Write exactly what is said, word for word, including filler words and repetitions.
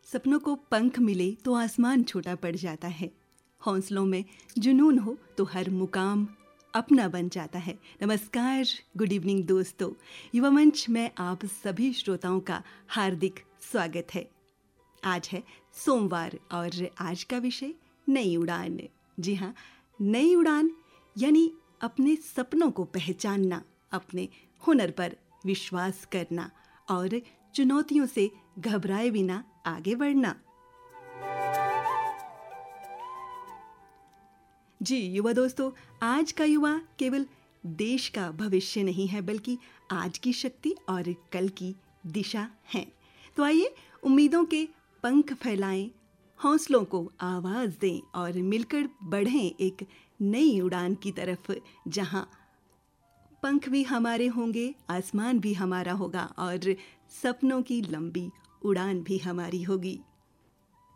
सपनों को पंख मिले तो आसमान छोटा पड़ जाता है। हौसलों में जुनून हो तो हर मुकाम अपना बन जाता है। नमस्कार, गुड इवनिंग दोस्तों। युवा मंच में आप सभी श्रोताओं का हार्दिक स्वागत है। आज है सोमवार और आज का विषय नई उड़ान। जी हाँ, नई उड़ान यानी अपने सपनों को पहचानना, अपने हुनर पर विश्वास करना और चुनौतियों से घबराए बिना आगे बढ़ना। जी युवा दोस्तों, आज का युवा केवल देश का भविष्य नहीं है बल्कि आज की शक्ति और कल की दिशा है। तो आइए उम्मीदों के पंख फैलाएं, हौसलों को आवाज दें और मिलकर बढ़ें एक नई उड़ान की तरफ, जहां पंख भी हमारे होंगे, आसमान भी हमारा होगा और सपनों की लंबी उड़ान भी हमारी होगी।